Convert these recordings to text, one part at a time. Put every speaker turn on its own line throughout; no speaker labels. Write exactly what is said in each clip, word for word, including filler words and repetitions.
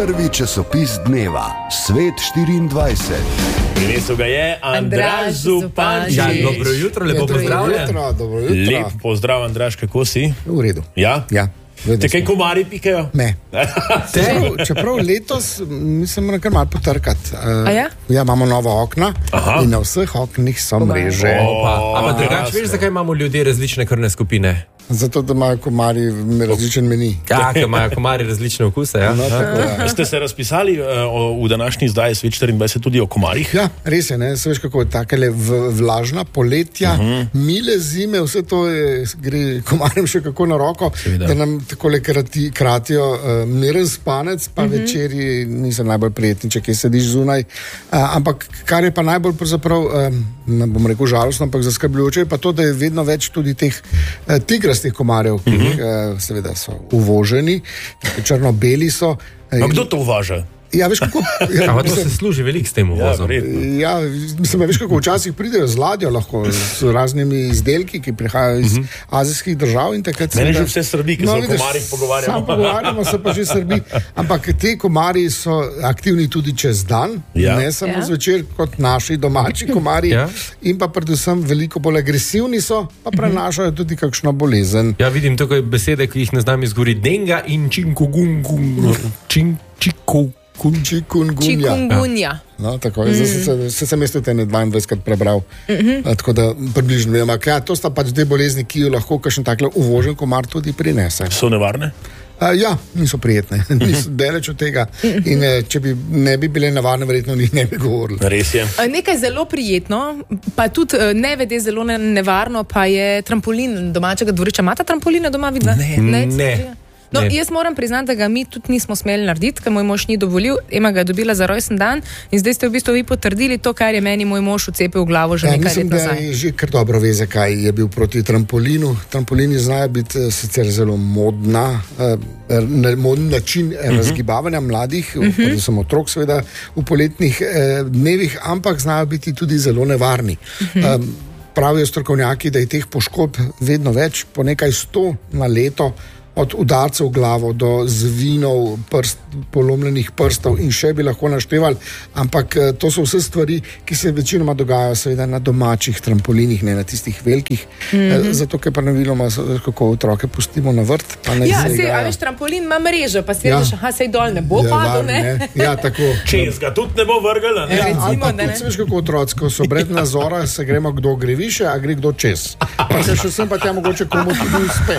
Prvi časopis dneva, Svet štiriindvajset.
Prinesel ga je Andraž Zupančič.
Ja, dobro jutro, lepo pozdravljen.
Dobro, dobro jutro.
Lep pozdrav, Andraž, kako si?
V redu.
Ja?
Ja.
Te kaj komarji pikajo?
Ne. Čeprav, čeprav letos mislim, da kar malo potrkati. Uh,
ja?
ja, imamo nova okna. Aha. In na vseh oknih so mreže.
Ampak drugače, veš, zakaj imamo ljudje različne krvne skupine?
Zato, da imajo komarji različen meni.
Ja, ker imajo komarji različne okuse. Ja?
No, tako, ja.
Ste se razpisali uh, v današnji izdaji Svet štiriindvajset tudi o komarjih?
Ja, res je, ne? Se veš kako je takele vlažna poletja, uh-huh. mile zime, vse to je, gre komarjem še kako na roko, Seveda. Da nam takole krati, kratijo uh, miren spanec, pa uh-huh. večeri niso najbolj prijetni, če kje sediš zunaj. Uh, ampak kar je pa najbolj pravzaprav, um, ne bom rekel žalostno, ampak zaskrbljujoče, je pa to, da je vedno več tudi teh uh, tigrastih komarjev, ki uh-huh. uh, seveda so uvoženi, črno-beli so.
A kdo to uvaža?
Ja, veš kako... Ja,
to se služi veliko s tem uvozom.
Ja, mislim, veš kako včasih pridejo z ladjo lahko, s raznimi izdelki, ki prihajajo iz uh-huh. azijskih držav in takrat...
Mene že vse srbi, ki no, se o komarjih pogovarjamo.
Sam pogovarjamo se pa že srbi. Ampak te komarji so aktivni tudi čez dan, ja. ne samo ja. zvečer kot naši domači komarji. Ja. In pa predvsem veliko bolj agresivni so, pa prenašajo tudi kakšno bolezen.
Ja, vidim tukaj besede, ki jih ne znam izgovoriti. Denga in činkugungun. Čin, činku.
Čikungunja.
Čikungunja.
No, tako je. Mm-hmm. Zdaj se sem mesto te ne dvaindvajsetkrat prebral. Mm-hmm. Tako da približno vem. Ja, to sta pač dve bolezni, ki jo lahko kakšen takle uvožen komar tudi prinese.
So nevarne?
Uh, ja, niso prijetne. Niso daleč od tega. In če bi ne bi bile nevarne, verjetno njih ne bi govorili.
Res je.
Nekaj zelo prijetno, pa tudi nevede zelo nevarno, pa je trampolin domačega dvorišča. Imate trampoline doma, vidva?
Ne. ne. ne.
No, ne. Jaz moram priznati, da ga mi tudi nismo smeli narediti, ker moj mož ni dovolil. Ema ga je dobila za rojsten dan in zdaj ste v bistvu vi potrdili to, kar je meni moj mož vcepil v glavo že ja, nekaj let nazaj.
Mislim, da je že kar dobro ve, zakaj je bil proti trampolinu. Trampolini znajo biti sicer zelo modna, eh, modn način uh-huh. razgibavanja mladih, uh-huh. predvsem otrok seveda v poletnih eh, dnevih, ampak znajo biti tudi zelo nevarni. Uh-huh. Um, pravijo strokovnjaki, da je teh poškodb vedno več, po nekaj sto na leto, od udarcev v glavo do zvinov, prst, polomljenih prstov in še bi lahko naštevali, ampak to so vse stvari, ki se večinoma dogajajo seveda na domačih trampolinih, ne na tistih velikih, mm-hmm. zato ker pa naviloma, kako otroke pustimo na vrt. Pa ne
ja, se, a veš, trampolin ima mrežo, pa si ja. rečeš, aha, sej dol ne bo ja, padel, ne?
ne? Ja, tako.
Čez ga tudi ne bo vrgala, ne?
Ja, recimo, da ne. Se veš, kako otroci, ko so brez nazora, se gremo, kdo gre više, a gre kdo čez. Pa se še sem pa tja mogoče komu tudi uspe.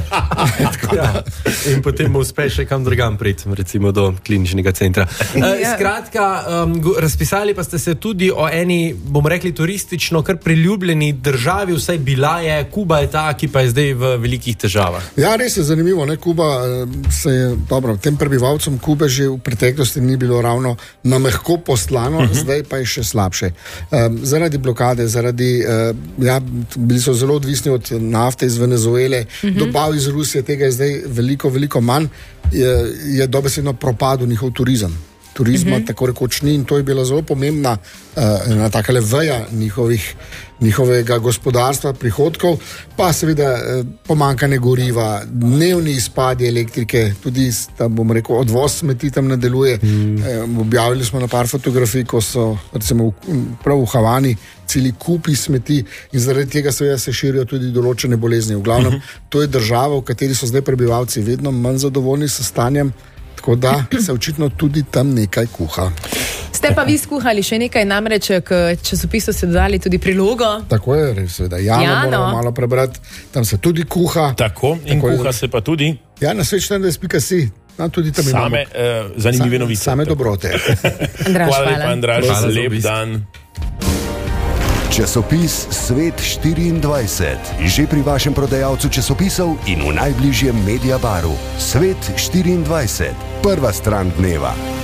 Ja. In potem mu uspe še kam drugam priti, recimo do kliničnega centra. Uh, skratka, um, razpisali pa ste se tudi o eni, bomo rekli, turistično kar priljubljeni državi, vsaj bila je, Kuba je ta, ki pa je zdaj v velikih težavah.
Ja, res je zanimivo, ne, Kuba se je, dobro, tem prebivalcem Kube že v preteklosti ni bilo ravno na mehko poslano, uh-huh. zdaj pa je še slabše. Um, zaradi blokade, zaradi, uh, ja, bili so zelo odvisni od nafte iz Venezuele, uh-huh. dobav iz Rusije, tega je zdaj veliko, veliko manj, je, je dobesedno propadel njihov turizem. Turizma uh-huh. tako rekoč ni in to je bila zelo pomembna uh, ena takale veja njihovih, njihovega gospodarstva, prihodkov, pa seveda uh, pomankanje goriva, dnevni izpadi elektrike, tudi tam, bom rekel, odvoz smeti tam ne deluje. Uh-huh. Uh, objavili smo na par fotografij, ko so recimo v, prav v Havani celi kupi smeti in zaradi tega seveda se širijo tudi določene bolezni. V glavnem, uh-huh. to je država, v kateri so zdaj prebivalci vedno manj zadovoljni s stanjem, tako da se očitno tudi tam nekaj kuha.
Ste pa vi skuhali še nekaj, namreč k časopisu ste dodali tudi prilogo.
Tako je, res je, da Jano ja, moramo no. malo prebrati, tam se tudi kuha.
Tako, in tako kuha je, se pa tudi?
Ja, na svet štiriindvajset pika si. No, tudi tam
same uh, zanimive novice.
Same dobrote.
Andraž,
hvala lepa, Andraž, lep dan.
Časopis Svet štiriindvajset. Že pri vašem prodajalcu časopisov in v najbližjem Mediabaru. Svet štiriindvajset. Prva stran dneva.